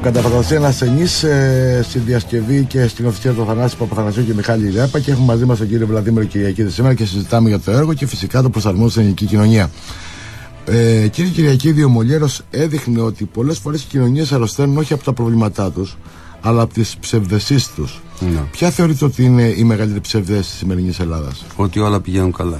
Κατά φαντασία ένα ασθενής στη διασκευή και στην οθησία του Θανάση Παπαθανασίου και Μιχάλη Ρέπα, και έχουμε μαζί μας τον κύριο Βλαδίμηρο Κυριακίδη σήμερα και συζητάμε για το έργο και φυσικά το προσαρμόζει στην ελληνική κοινωνία. Κύριε Κυριακίδη, ο Μολιέρος έδειχνε ότι πολλές φορές οι κοινωνίες αρρωσταίνουν όχι από τα προβλήματά τους, αλλά από τις ψευδεσίες τους. Ναι. Ποια θεωρείτε ότι είναι η μεγαλύτερη ψευδέστηση της σημερινής Ελλάδας? Ότι όλα πηγαίνουν καλά.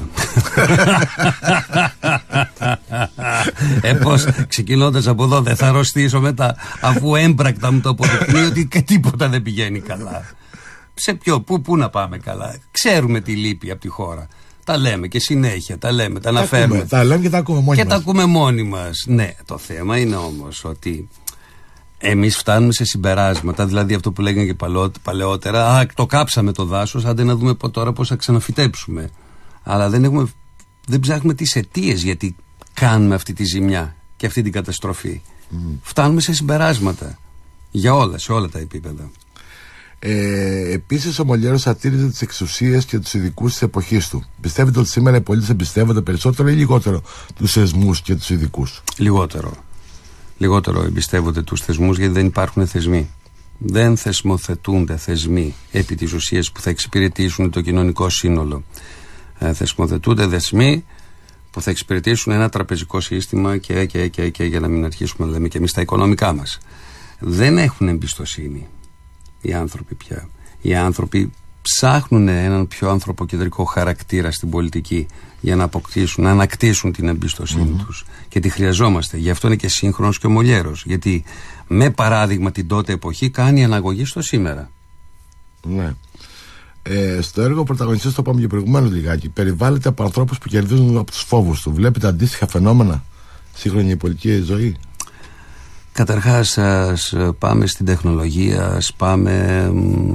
Πώς ξεκινώντας από εδώ δεν θα αρρωστήσω μετά, αφού έμπρακτα μου το αποδεικνύει ότι και τίποτα δεν πηγαίνει καλά. Σε ποιο, πού να πάμε καλά? Ξέρουμε τι λείπει από τη χώρα. Τα λέμε και συνέχεια, τα λέμε, τα αναφέρουμε. Τα λέμε και τα ακούμε μόνοι μας. Και τα ακούμε μόνοι μας. Ναι, το θέμα είναι όμως ότι εμείς φτάνουμε σε συμπεράσματα, δηλαδή αυτό που λέγανε και παλαιότερα, το κάψαμε το δάσος, άντε να δούμε τώρα πώς θα ξαναφυτέψουμε. Αλλά δεν ψάχνουμε τις αιτίες γιατί κάνουμε αυτή τη ζημιά και αυτή την καταστροφή. Φτάνουμε σε συμπεράσματα για όλα, σε όλα τα επίπεδα. Επίσης ο Μολιέρος σατήριζε τις εξουσίες και τους ειδικούς της εποχής του. Πιστεύετε ότι σήμερα οι πολίτες εμπιστεύονται περισσότερο ή λιγότερο τους θεσμούς και τους ειδικούς? Λιγότερο εμπιστεύονται τους θεσμούς, γιατί δεν υπάρχουν θεσμοί. Δεν θεσμοθετούνται θεσμοί επί της ουσίας που θα εξυπηρετήσουν το κοινωνικό σύνολο. Θεσμοθετούνται θεσμοί που θα εξυπηρετήσουν ένα τραπεζικό σύστημα και για να μην αρχίσουμε να λέμε και εμείς τα οικονομικά μας. Δεν έχουν εμπιστοσύνη οι άνθρωποι πια. Οι άνθρωποι ψάχνουν έναν πιο ανθρωποκεντρικό χαρακτήρα στην πολιτική για να ανακτήσουν την εμπιστοσύνη τους. Και τη χρειαζόμαστε. Γι' αυτό είναι και σύγχρονος και ο Μολιέρος. Γιατί με παράδειγμα την τότε εποχή κάνει αναγωγή στο σήμερα. Ναι. Στο έργο ο πρωταγωνιστής, το είπαμε και προηγουμένως λιγάκι, περιβάλλεται από ανθρώπους που κερδίζουν από τους φόβους του. Βλέπετε αντίστοιχα φαινόμενα σύγχρονη πολιτική ζωή? Καταρχάς ας πάμε στην τεχνολογία, ας πάμε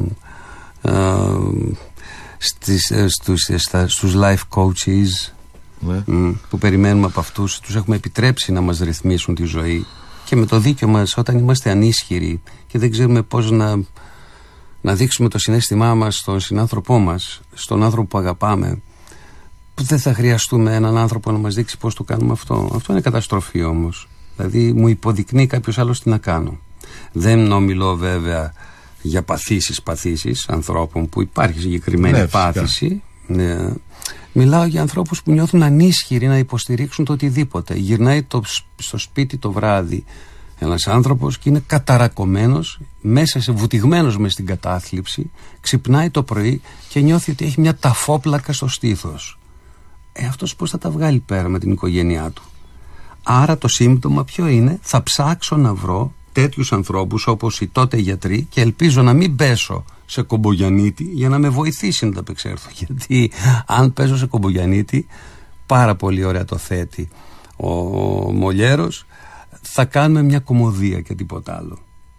στους life coaches, ναι, που περιμένουμε από αυτούς. Τους έχουμε επιτρέψει να μας ρυθμίσουν τη ζωή και με το δίκιο μας, όταν είμαστε ανίσχυροι και δεν ξέρουμε πώς να δείξουμε το συναίσθημά μας στον συνάνθρωπό μας, στον άνθρωπο που αγαπάμε, που δεν θα χρειαστούμε έναν άνθρωπο να μας δείξει πώς το κάνουμε αυτό. Αυτό είναι καταστροφή όμως. Δηλαδή μου υποδεικνύει κάποιος άλλος τι να κάνω. Δεν ομιλώ βέβαια για παθήσεις ανθρώπων που υπάρχει συγκεκριμένη πάθηση. Ναι. Μιλάω για ανθρώπους που νιώθουν ανίσχυροι να υποστηρίξουν το οτιδήποτε. Γυρνάει στο σπίτι το βράδυ ένας άνθρωπος και είναι καταρακωμένος, βουτυγμένος μες στην κατάθλιψη, ξυπνάει το πρωί και νιώθει ότι έχει μια ταφόπλακα στο στήθος. Αυτός πώς θα τα βγάλει πέρα με την οικογένειά του? Άρα το σύμπτωμα ποιο είναι? Θα ψάξω να βρω τέτοιους ανθρώπους όπως οι τότε γιατροί και ελπίζω να μην πέσω σε Κομπογιαννίτη για να με βοηθήσει να τα απεξέλθω. Γιατί αν πέσω σε Κομπογιαννίτη, πάρα πολύ ωραία το θέτει ο Μολιέρος, θα κάνουμε μια κωμωδία και τίποτα άλλο.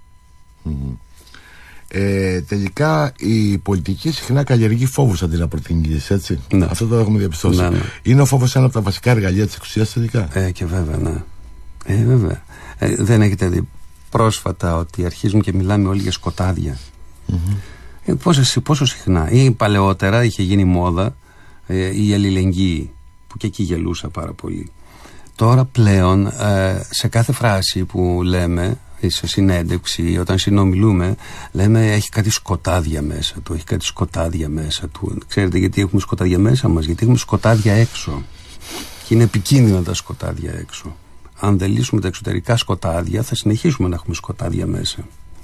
Τελικά η πολιτική συχνά καλλιεργεί φόβους αντί να προτείνει λύσεις, έτσι. Ναι. Αυτό το έχουμε διαπιστώσει. Ναι. Είναι ο φόβος ένα από τα βασικά εργαλεία της εξουσίας τελικά? Και βέβαια, ναι. Βέβαια. Δεν έχετε δει πρόσφατα ότι αρχίζουμε και μιλάμε όλοι για σκοτάδια? Πόσο συχνά? Ή παλαιότερα είχε γίνει μόδα η αλληλεγγύη, που και εκεί γελούσα πάρα πολύ. Τώρα πλέον σε κάθε φράση που λέμε, σε συνέντευξη, όταν συνομιλούμε, λέμε έχει κάτι σκοτάδια μέσα του, έχει κάτι σκοτάδια μέσα του. Ξέρετε γιατί έχουμε σκοτάδια μέσα μας? Γιατί έχουμε σκοτάδια έξω. Και είναι επικίνδυνα τα σκοτάδια έξω. Αν δεν λύσουμε τα εξωτερικά σκοτάδια, θα συνεχίσουμε να έχουμε σκοτάδια μέσα.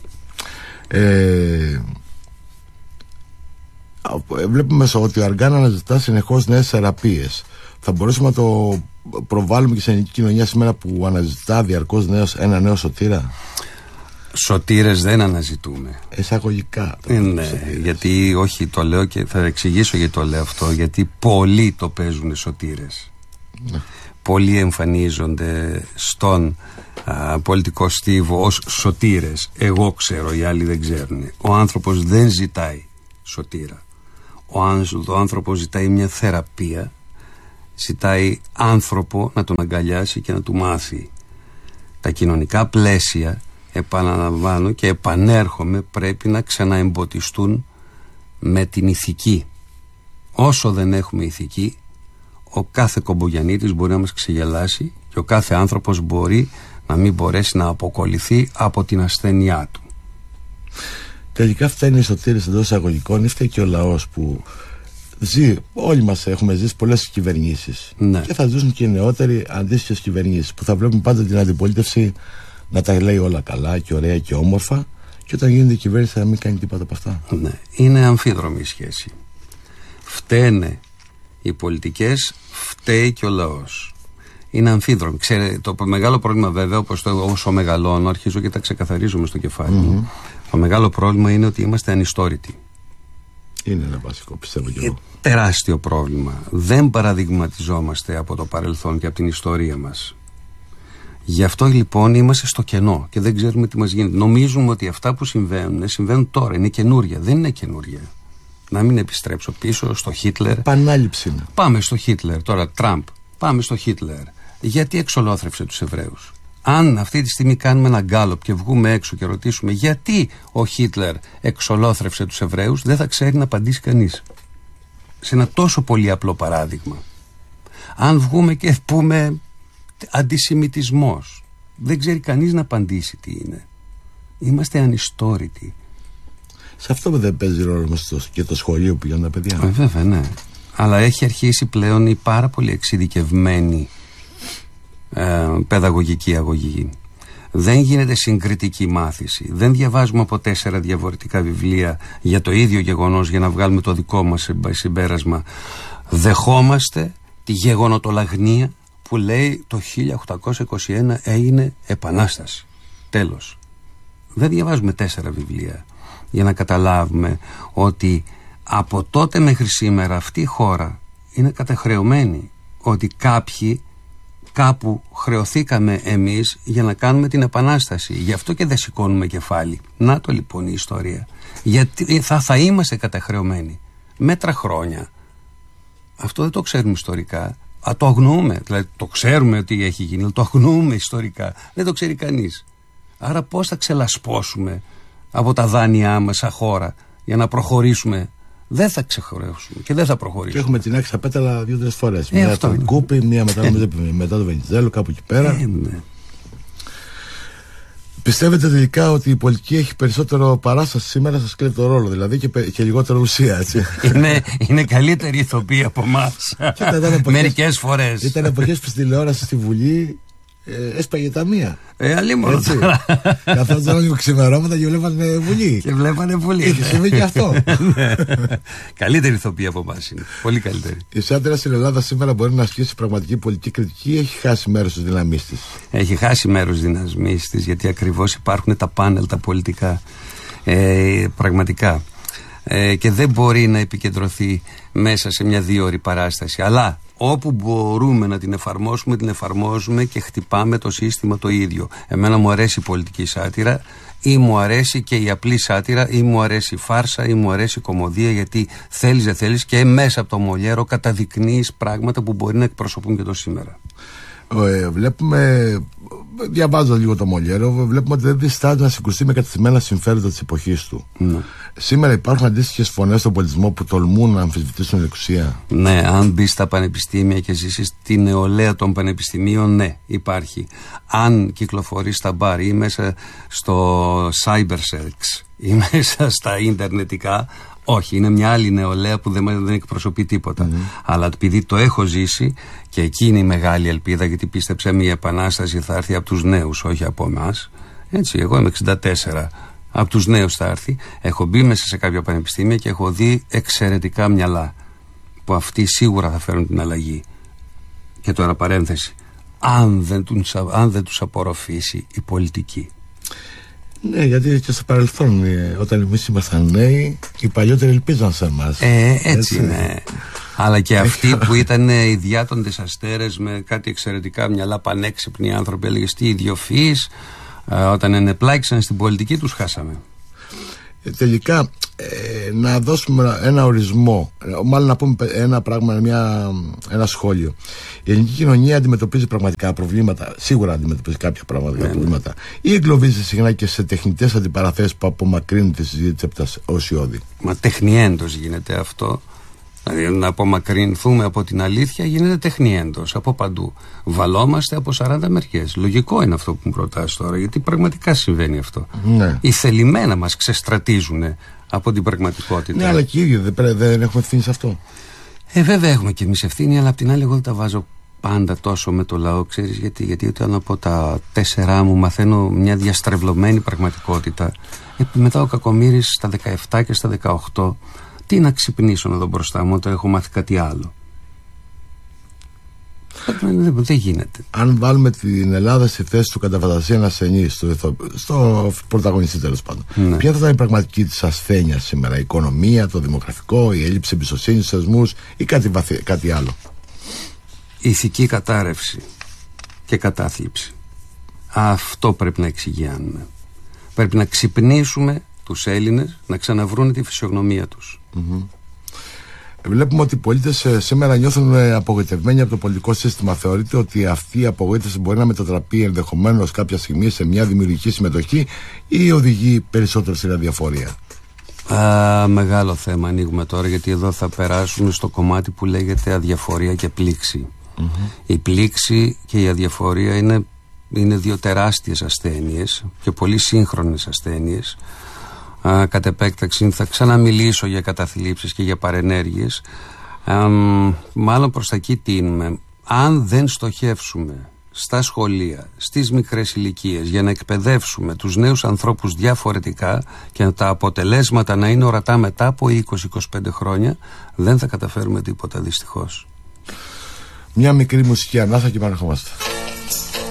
Βλέπουμε ότι ο Αργάν αναζητά συνεχώς νέες θεραπείες. Θα μπορούσαμε να το προβάλλουμε και στην ελληνική κοινωνία σήμερα που αναζητά διαρκώς ένα νέο σωτήρα? Σωτήρες δεν αναζητούμε. Εισαγωγικά. Ναι, γιατί όχι, το λέω και θα εξηγήσω γιατί το λέω αυτό. Γιατί πολλοί το παίζουν σωτήρες. Ναι. Πολλοί εμφανίζονται στον πολιτικό στίβο ως σωτήρες. Εγώ ξέρω, οι άλλοι δεν ξέρουν. Ο άνθρωπος δεν ζητάει σωτήρα. Ο άνθρωπος ζητάει μια θεραπεία. Ζητάει άνθρωπο να τον αγκαλιάσει και να του μάθει. Τα κοινωνικά πλαίσια, επαναλαμβάνω και επανέρχομαι, πρέπει να ξαναεμποτιστούν με την ηθική. Όσο δεν έχουμε ηθική, ο κάθε Κομπογιαννίτης μπορεί να μας ξεγελάσει και ο κάθε άνθρωπος μπορεί να μην μπορέσει να αποκολληθεί από την ασθένειά του. Τελικά φταίνει η Σωτήρης εντός εισαγωγικών ή φταίει και ο λαός που ζει? Όλοι μας έχουμε ζήσει πολλές κυβερνήσεις, ναι. Και θα ζήσουν και οι νεότεροι αντίστοιχες κυβερνήσεις που θα βλέπουν πάντα την αντιπολίτευση να τα λέει όλα καλά και ωραία και όμορφα, και όταν γίνεται η κυβέρνηση θα μην κάνει τίποτα από αυτά. Ναι. Είναι αμφίδρομη η σχέση. Φταίνε οι πολιτικές, φταίει και ο λαός. Είναι αμφίδρομη. Ξέρετε, το μεγάλο πρόβλημα βέβαια, όσο μεγαλώνω, αρχίζω και τα ξεκαθαρίζουμε στο κεφάλι μου. Το μεγάλο πρόβλημα είναι ότι είμαστε ανιστόρητοι. Είναι ένα βασικό, πιστεύω και εγώ. Τεράστιο πρόβλημα. Δεν παραδειγματιζόμαστε από το παρελθόν και από την ιστορία μας. Γι' αυτό λοιπόν είμαστε στο κενό και δεν ξέρουμε τι μας γίνεται. Νομίζουμε ότι αυτά που συμβαίνουν τώρα, είναι καινούρια. Δεν είναι καινούρια. Να μην επιστρέψω πίσω στο Χίτλερ. Επανάληψη είναι. Πάμε στο Χίτλερ. Τώρα Τραμπ. Πάμε στο Χίτλερ. Γιατί εξολόθρευσε τους Εβραίους? Αν αυτή τη στιγμή κάνουμε ένα γκάλοπ και βγούμε έξω και ρωτήσουμε γιατί ο Χίτλερ εξολόθρευσε τους Εβραίους, δεν θα ξέρει να απαντήσει κανείς. Σε ένα τόσο πολύ απλό παράδειγμα. Αν βγούμε και πούμε αντισημιτισμός, δεν ξέρει κανείς να απαντήσει τι είναι. Είμαστε ανιστόρητοι. Σε αυτό δεν παίζει ρόλο και το σχολείο που πηγαίνουν τα παιδιά? Βέβαια, ναι. Αλλά έχει αρχίσει πλέον η πάρα πολύ εξειδικευμένη παιδαγωγική αγωγή. Δεν γίνεται συγκριτική μάθηση. Δεν διαβάζουμε από 4 διαφορετικά βιβλία για το ίδιο γεγονός για να βγάλουμε το δικό μας συμπέρασμα. Δεχόμαστε τη γεγονοτολαγνία που λέει το 1821 έγινε επανάσταση. Τέλος. Δεν διαβάζουμε 4 βιβλία για να καταλάβουμε ότι από τότε μέχρι σήμερα αυτή η χώρα είναι καταχρεωμένη, ότι κάποιοι κάπου χρεωθήκαμε εμείς για να κάνουμε την επανάσταση. Γι' αυτό και δεν σηκώνουμε κεφάλι. Να το λοιπόν η ιστορία. Γιατί θα είμαστε καταχρεωμένοι μέτρα χρόνια. Αυτό δεν το ξέρουμε ιστορικά. Το αγνοούμε. Δηλαδή το ξέρουμε ότι έχει γίνει, αλλά το αγνοούμε ιστορικά. Δεν το ξέρει κανείς. Άρα πώς θα ξελασπώσουμε από τα δάνειά μας σαν χώρα για να προχωρήσουμε? Δεν θα ξεχωρέσουμε και δεν θα προχωρήσουμε. Και έχουμε την άκρη στα πέταλα 2-3 φορές. Μία από την Κούπη, μία μετά το Βενιζέλο, κάπου εκεί πέρα. Ναι. Πιστεύετε τελικά ότι η πολιτική έχει περισσότερο παράσταση σήμερα, σας κλέβει το ρόλο δηλαδή, και λιγότερο ουσία, έτσι? Είναι καλύτερη ηθοποιή από εμάς. Μερικές φορές. Ήταν εποχές που στη τηλεόραση στη Βουλή έσπαγε τα μία. Αλλήμον. Καθόταν λίγο ξημερώματα και βλέπανε Βουλή. Και βλέπανε Βουλή. Είχε συμβεί και αυτό. Καλύτερη ηθοποιή από εμάς είναι. Πολύ καλύτερη. Η Σάντερα στην Ελλάδα σήμερα μπορεί να ασκήσει πραγματική πολιτική κριτική ή έχει χάσει μέρος της δύναμής της? Έχει χάσει μέρος της δύναμής της, γιατί ακριβώς υπάρχουν τα πάνελ τα πολιτικά. Πραγματικά. Και δεν μπορεί να επικεντρωθεί μέσα σε μια 2ωρη παράσταση. Αλλά όπου μπορούμε να την εφαρμόζουμε και χτυπάμε το σύστημα το ίδιο. Εμένα μου αρέσει η πολιτική σάτυρα, ή μου αρέσει και η απλή σάτυρα, ή μου αρέσει η φάρσα, ή μου αρέσει η κωμωδία, γιατί θέλεις δεν θέλεις και μέσα από το Μολιέρο καταδεικνύεις πράγματα που μπορεί να εκπροσωπούν και το σήμερα. Διαβάζοντας λίγο το Μολιέρο, βλέπουμε ότι δεν διστάζει να συγκρουστεί με κατευθυμένα συμφέροντα της εποχής του. Ναι. Σήμερα υπάρχουν αντίστοιχες φωνές στον πολιτισμό που τολμούν να αμφισβητήσουν την εξουσία? Ναι, αν μπει στα πανεπιστήμια και ζήσεις τη νεολαία των πανεπιστημίων, ναι, υπάρχει. Αν κυκλοφορείς στα μπαρ ή μέσα στο cybersex ή μέσα στα ιντερνετικά, όχι, είναι μια άλλη νεολαία που δεν εκπροσωπεί τίποτα. Αλλά επειδή το έχω ζήσει, και εκεί είναι η μεγάλη ελπίδα, γιατί πίστεψέ με, η επανάσταση θα έρθει από τους νέους, όχι από εμάς. Έτσι, εγώ είμαι 64. Από τους νέους θα έρθει. Έχω μπει μέσα σε κάποια πανεπιστήμια και έχω δει εξαιρετικά μυαλά που αυτοί σίγουρα θα φέρουν την αλλαγή. Και τώρα παρένθεση, αν δεν τους απορροφήσει η πολιτική. Ναι, γιατί και στο παρελθόν, όταν εμείς ήμασταν νέοι, οι παλιότεροι ελπίζαν σε εμάς. Έτσι είναι. Αλλά και αυτοί που ήταν οι διάτοντες αστέρες με κάτι εξαιρετικά μυαλά, πανέξυπνοι άνθρωποι, έλεγες τι ιδιοφυείς, όταν ενεπλάκησαν στην πολιτική τους χάσαμε. Τελικά να δώσουμε ένα ορισμό, μάλλον να πούμε ένα πράγμα, ένα σχόλιο. Η ελληνική κοινωνία αντιμετωπίζει πραγματικά προβλήματα, σίγουρα αντιμετωπίζει κάποια πραγματικά προβλήματα, ή εγκλωβίζει συχνά και σε τεχνητές αντιπαραθέσεις που απομακρύνουν τη συζήτηση από τα ουσιώδη? Μα τεχνιέντος γίνεται αυτό. Δηλαδή να απομακρυνθούμε από την αλήθεια γίνεται τεχνιέντος από παντού. Βαλόμαστε από 40 μεριές. Λογικό είναι αυτό που μου προτάσεις τώρα, γιατί πραγματικά συμβαίνει αυτό. Ναι. Οι θελημένα μας ξεστρατίζουν από την πραγματικότητα. Ναι, αλλά και οι ίδιοι δεν έχουμε ευθύνη σε αυτό. Βέβαια έχουμε και εμείς ευθύνη, αλλά απ' την άλλη εγώ δεν τα βάζω πάντα τόσο με το λαό, ξέρεις γιατί όταν από τα 4 μου μαθαίνω μια διαστρεβλωμένη πραγματικότητα, μετά ο Κακομοίρης στα 17 και στα 18, τι να ξυπνήσω εδώ μπροστά μου όταν έχω μάθει κάτι άλλο? Δεν γίνεται. Αν βάλουμε την Ελλάδα στη θέση του κατά φαντασία ασθενή, στο πρωταγωνιστή τέλος πάντων, ναι, ποια θα ήταν η πραγματική της ασθένεια σήμερα? Η οικονομία, το δημογραφικό, η έλλειψη εμπιστοσύνης στους θεσμούς ή κάτι άλλο? Η ηθική κατάρρευση και κατάθλιψη. Αυτό πρέπει να εξηγιάνουμε. Πρέπει να ξυπνήσουμε τους Έλληνες να ξαναβρούν τη φυσιογνωμία τους. Βλέπουμε ότι οι πολίτες σήμερα νιώθουν απογοητευμένοι από το πολιτικό σύστημα. Θεωρείτε ότι αυτή η απογοήτευση μπορεί να μετατραπεί ενδεχομένως κάποια στιγμή σε μια δημιουργική συμμετοχή ή οδηγεί περισσότερο στην αδιαφορία? Μεγάλο θέμα ανοίγουμε τώρα, γιατί εδώ θα περάσουμε στο κομμάτι που λέγεται αδιαφορία και πλήξη. Η πλήξη και η αδιαφορία είναι δύο τεράστιες ασθένειες και πολύ σύγχρονες ασθένειες. Κατ' επέκταξη θα ξαναμιλήσω για καταθλίψεις και για παρενέργειες. Μάλλον προς τα εκεί τείνουμε. Αν δεν στοχεύσουμε στα σχολεία, στις μικρές ηλικίες, για να εκπαιδεύσουμε τους νέους ανθρώπους διαφορετικά και να τα αποτελέσματα να είναι ορατά μετά από 20-25 χρόνια, δεν θα καταφέρουμε τίποτα, δυστυχώς. Μια μικρή μουσική ανάσα και επανερχόμαστε.